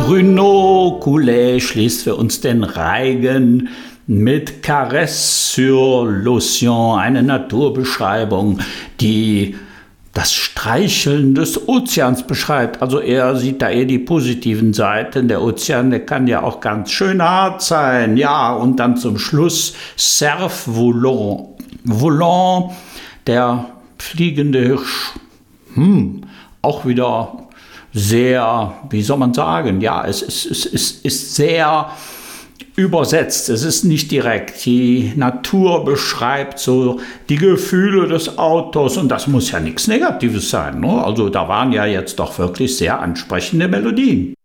Bruno Coulet schließt für uns den Reigen mit Caresse sur l'Océan, eine Naturbeschreibung, die das Streicheln des Ozeans beschreibt. Also er sieht da eher die positiven Seiten. Der Ozean, der kann ja auch ganz schön hart sein. Ja, und dann zum Schluss Cerf volant. Volant, der fliegende Hirsch. Auch wieder sehr, wie soll man sagen, ja, es ist sehr übersetzt, es ist nicht direkt. Die Natur beschreibt so die Gefühle des Autors und das muss ja nichts Negatives sein, ne? Also da waren ja jetzt doch wirklich sehr ansprechende Melodien.